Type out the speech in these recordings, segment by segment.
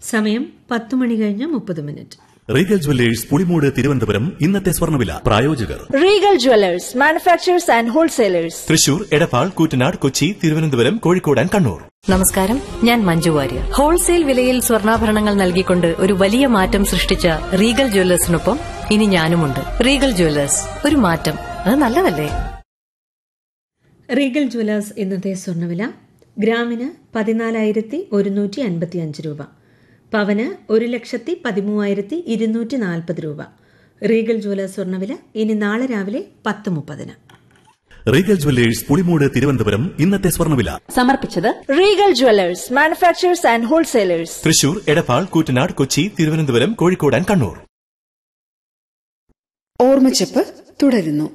സമയം 10 മണി കഴിഞ്ഞ് 30 Regal Jewellers Pulimoodu Thiruvananthapuram. ഇന്നത്തെ സ്വർണ്ണവില പ്രായോജകർ Regal Jewellers manufacturers and wholesalers. Thrissur, Edappal, Koottanad, Kochi, Thiruvananthapuram, Kozhikode and Kannur. നമസ്കാരം, ഞാൻ മഞ്ജു വാര്യർ. ഹോൾസെയിൽ വിലയിൽ സ്വർണ്ണാഭരണങ്ങൾ നൽകിക്കൊണ്ട് ഒരു വലിയ മാറ്റം സൃഷ്ടിച്ച റീഗൽ ജ്വല്ലേഴ്സിനൊപ്പം ഇനി ഞാനുമുണ്ട്. റീഗൽ ജ്വല്ലേഴ്സ്, ഒരു മാറ്റം, അത് നല്ലതല്ലേ? റീഗൽ ജ്വല്ലേഴ്സ് ഇന്നത്തെ സ്വർണ്ണവില ഗ്രാമിന് 14,155 രൂപ, പവന് 1,13,240 രൂപ. റീഗൽ ജ്വല്ലേഴ്സ് സ്വർണ്ണവില ഇനി നാളെ രാവിലെ 10:30. Regal Jewellers Pulimoodu Thiruvananthapuram. ഇന്നത്തെ സ്വർണ്ണവില സമർപ്പിച്ചത് Regal Jewellers manufacturers and wholesalers. Thrissur, Edappal, Koottanad, Kochi, Thiruvananthapuram, Kozhikode and Kannur. ഓർമ്മച്ചപ്പ് തുടരുന്നു.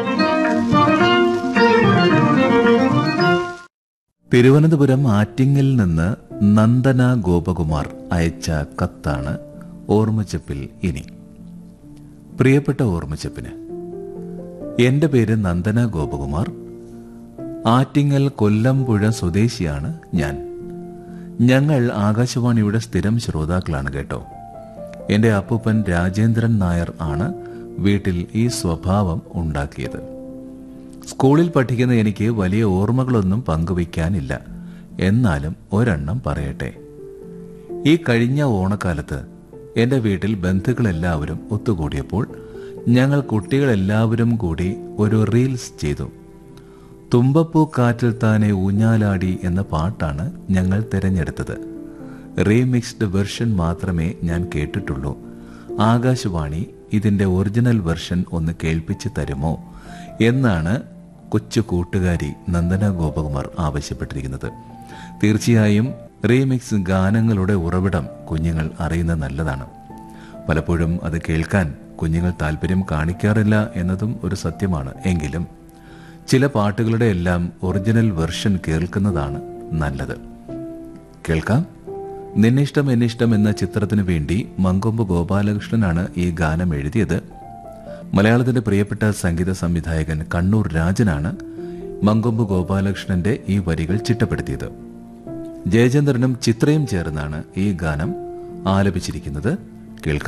തിരുവനന്തപുരം ആറ്റിങ്ങൽ നിന്ന് നന്ദന ഗോപകുമാർ അയച്ച കത്താണ് ഓർമ്മച്ചപ്പിൽ ഇനി. പ്രിയപ്പെട്ട ഓർമ്മച്ചപ്പിന്, എന്റെ പേര് നന്ദന ഗോപകുമാർ. ആറ്റിങ്ങൽ കൊല്ലംപുഴ സ്വദേശിയാണ് ഞാൻ. ഞങ്ങൾ ആകാശവാണിയുടെ സ്ഥിരം ശ്രോതാക്കളാണ് കേട്ടോ. എന്റെ അപ്പൂപ്പൻ രാജേന്ദ്രൻ നായർ ആണ് വീട്ടിൽ ഈ സ്വഭാവം ഉണ്ടാക്കിയത്. സ്കൂളിൽ പഠിക്കുന്ന എനിക്ക് വലിയ ഓർമ്മകളൊന്നും പങ്കുവയ്ക്കാനില്ല. എന്നാലും ഒരെണ്ണം പറയട്ടെ. ഈ കഴിഞ്ഞ ഓണക്കാലത്ത് എന്റെ വീട്ടിൽ ബന്ധുക്കളെല്ലാവരും ഒത്തുകൂടിയപ്പോൾ ഞങ്ങൾ കുട്ടികളെല്ലാവരും കൂടി ഒരു റീൽസ് ചെയ്തു. തുമ്പപ്പൂ കാറ്റിൽ താനെ ഊഞ്ഞാലാടി എന്ന പാട്ടാണ് ഞങ്ങൾ തിരഞ്ഞെടുത്തത്. റീമിക്സ്ഡ് വെർഷൻ മാത്രമേ ഞാൻ കേട്ടിട്ടുള്ളൂ. ആകാശവാണി ഇതിന്റെ ഒറിജിനൽ വെർഷൻ ഒന്ന് കേൾപ്പിച്ച് തരുമോ എന്നാണ് കൊച്ചു കൂട്ടുകാരി നന്ദന ഗോപകുമാർ ആവശ്യപ്പെട്ടിരിക്കുന്നത്. തീർച്ചയായും റീമിക്സ് ഗാനങ്ങളുടെ ഉറവിടം കുഞ്ഞുങ്ങൾ അറിയുന്നത് നല്ലതാണ്. പലപ്പോഴും അത് കേൾക്കാൻ കുഞ്ഞുങ്ങൾ താല്പര്യം കാണിക്കാറില്ല എന്നതും ഒരു സത്യമാണ്. എങ്കിലും ചില പാട്ടുകളുടെ എല്ലാം ഒറിജിനൽ വെർഷൻ കേൾക്കുന്നതാണ് നല്ലത്. കേൾക്കാം. നിന്നിഷ്ടം എന്നിഷ്ടം എന്ന ചിത്രത്തിനു വേണ്ടി മങ്കൊമ്പ് ഗോപാലകൃഷ്ണനാണ് ഈ ഗാനം എഴുതിയത്. മലയാളത്തിന്റെ പ്രിയപ്പെട്ട സംഗീത സംവിധായകൻ കണ്ണൂർ രാജനാണ് മങ്കൊമ്പ് ഗോപാലകൃഷ്ണന്റെ ഈ വരികൾ ചിട്ടപ്പെടുത്തിയത്. ജയചന്ദ്രനും ചിത്രയും ചേർന്നാണ് ഈ ഗാനം ആലപിച്ചിരിക്കുന്നത്.